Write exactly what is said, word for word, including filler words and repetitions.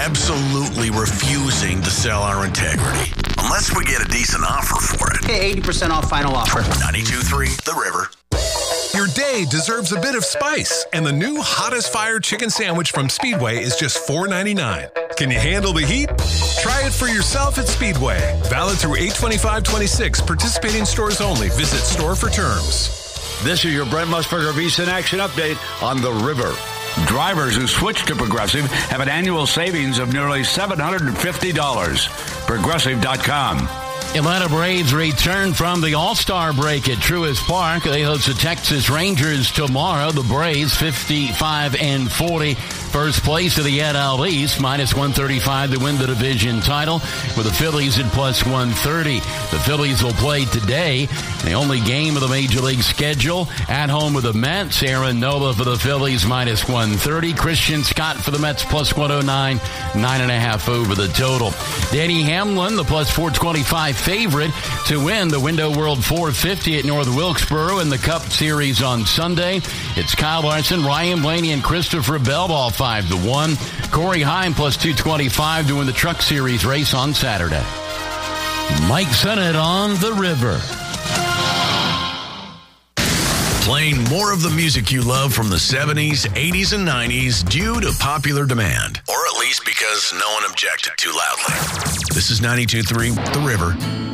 absolutely refusing to sell our integrity. Unless we get a decent offer for it. Hey, eighty percent off final offer. ninety-two point three The River. Your day deserves a bit of spice, and the new Hot as Fire chicken sandwich from Speedway is just four ninety-nine. Can you handle the heat? Try it for yourself at Speedway. Valid through eight twenty-five twenty-six. Participating stores only. Visit store for terms. This is your Brent Musburger VSiN Action Update on the River. Drivers who switch to Progressive have an annual savings of nearly seven hundred fifty dollars. Progressive dot com. Atlanta Braves return from the All-Star break at Truist Park. They host the Texas Rangers tomorrow. The Braves fifty-five and forty. First place of the N L East, minus one thirty-five to win the division title, with the Phillies at plus one thirty. The Phillies will play today, the only game of the Major League schedule, at home with the Mets. Aaron Nola for the Phillies, minus one thirty. Christian Scott for the Mets, plus one oh nine. Nine and a half over the total. Danny Hamlin, the plus four twenty-five favorite to win the Window World four fifty at North Wilkesboro in the Cup Series on Sunday. It's Kyle Larson, Ryan Blaney, and Christopher Bell, all five to one. Corey Heim plus two twenty-five to win the Truck Series race on Saturday. Mike Sennett on the River. Playing more of the music you love from the seventies, eighties, and nineties due to popular demand. Or at least because no one objected too loudly. This is ninety-two point three The River.